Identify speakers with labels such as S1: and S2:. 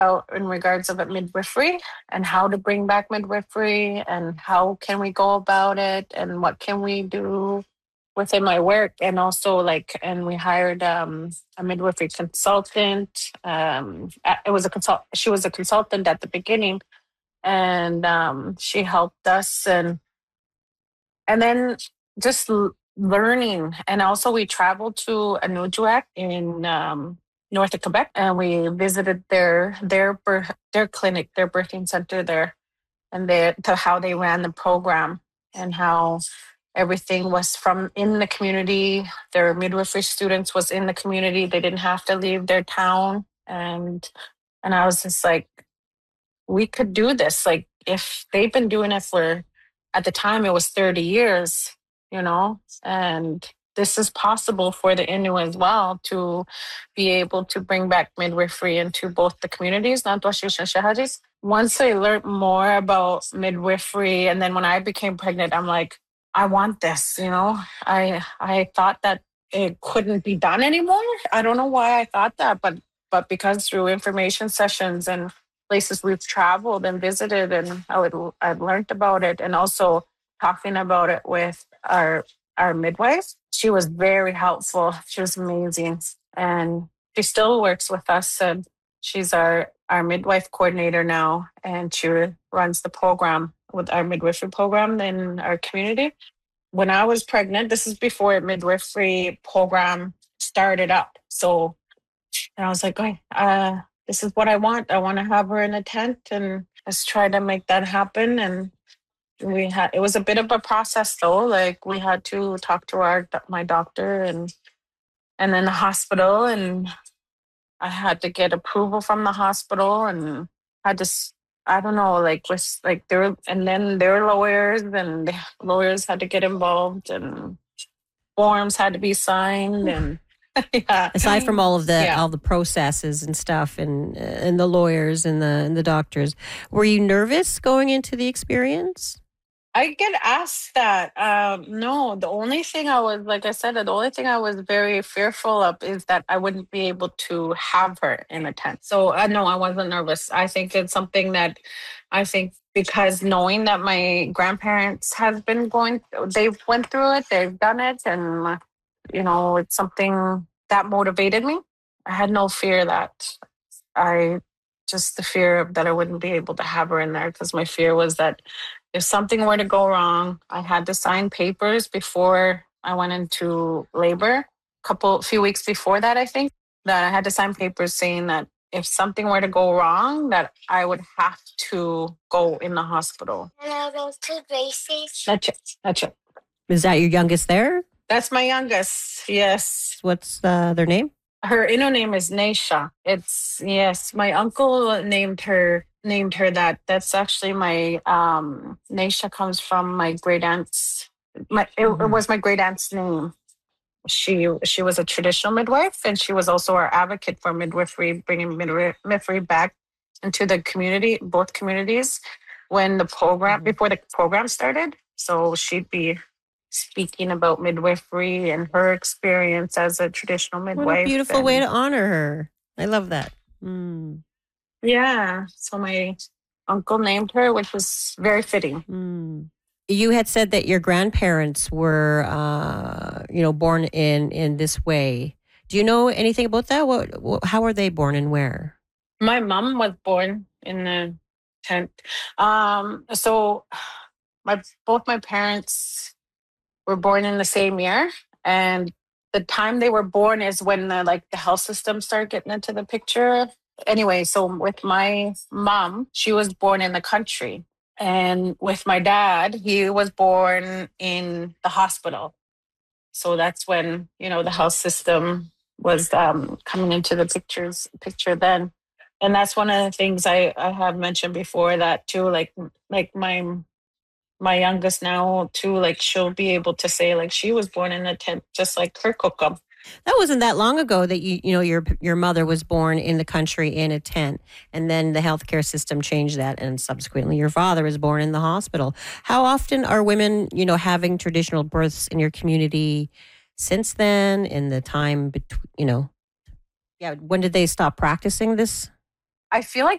S1: in regards of midwifery and how to bring back midwifery and how can we go about it and what can we do within my work. And also and we hired a midwifery consultant. It was a consult she was a consultant at the beginning, and she helped us, and then just learning. And also we traveled to Anujiwak in north of Quebec, and we visited their clinic, their birthing center there, and to how they ran the program and how everything was from in the community. Their midwifery students was in the community. They didn't have to leave their town. And I was just like, we could do this. Like, if they've been doing it for, at the time it was 30 years, and this is possible for the Innu as well, to be able to bring back midwifery into both the communities, Nantwashish and Shahadis. Once I learned more about midwifery, and then when I became pregnant, I'm like, I want this, I thought that it couldn't be done anymore. I don't know why I thought that, but because through information sessions and places we've traveled and visited, and I've learned about it, and also talking about it with our midwife. She was very helpful. She was amazing, and she still works with us. And she's our midwife coordinator now, and she runs the program with our midwifery program in our community. When I was pregnant, this is before midwifery program started up. So, and I was like, this is what I want. I want to have her in a tent, and let's try to make that happen. And it was a bit of a process though. Like, we had to talk to my doctor and then the hospital, and I had to get approval from the hospital, and had to, I don't know, and then their lawyers, and the lawyers had to get involved, and forms had to be signed, and yeah.
S2: Aside from all the processes and stuff, and the lawyers and the doctors, were you nervous going into the experience?
S1: I get asked that. No, the only thing I was, like I said, the only thing I was very fearful of is that I wouldn't be able to have her in a tent. So no, I wasn't nervous. I think it's something that because knowing that my grandparents they've went through it, they've done it, and it's something that motivated me. I had no fear just the fear that I wouldn't be able to have her in there, because my fear was that if something were to go wrong, I had to sign papers before I went into labor. Few weeks before that, I think, that I had to sign papers saying that if something were to go wrong, that I would have to go in the hospital.
S3: And I'll go to braces.
S1: That's it.
S2: Is that your youngest there?
S1: That's my youngest, yes.
S2: What's their name?
S1: Her Innu name is Neisha. Yes, my uncle named her that. That's actually my Neisha comes from my great aunt's. It was my great aunt's name. She was a traditional midwife, and she was also our advocate for midwifery, bringing midwifery back into the community, both communities, before the program started. So she'd be speaking about midwifery and her experience as a traditional midwife.
S2: What a beautiful way to honor her. I love that. Mm.
S1: Yeah. So my uncle named her, which was very fitting.
S2: Mm. You had said that your grandparents were, born in this way. Do you know anything about that? How were they born and where?
S1: My mom was born in the tent. So both my parents were born in the same year, and the time they were born is when the health system started getting into the picture. Anyway, so with my mom, she was born in the country, and with my dad, he was born in the hospital. So that's when the health system was coming into the picture then. And that's one of the things I have mentioned before, that too, like my youngest now too, she'll be able to say she was born in a tent, just like her Kokum.
S2: That wasn't that long ago that your mother was born in the country in a tent, and then the healthcare system changed that, and subsequently your father was born in the hospital. How often are women, having traditional births in your community since then? In the time between, when did they stop practicing this?
S1: I feel like